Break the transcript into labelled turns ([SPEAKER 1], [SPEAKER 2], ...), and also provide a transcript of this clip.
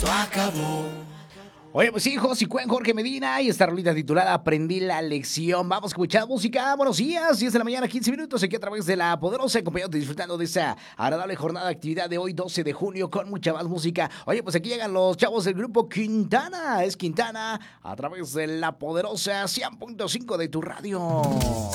[SPEAKER 1] Oye, pues sí, José Cuen, Jorge Medina y esta rolita titulada Aprendí la lección. Vamos a escuchar música. Buenos días, 10 de la mañana, 15 minutos, aquí a través de La Poderosa, acompañados disfrutando de esa agradable jornada de actividad de hoy, 12 de junio, con mucha más música. Oye, pues aquí llegan los chavos del grupo Quintana. Es Quintana a través de La Poderosa 100.5 de tu radio.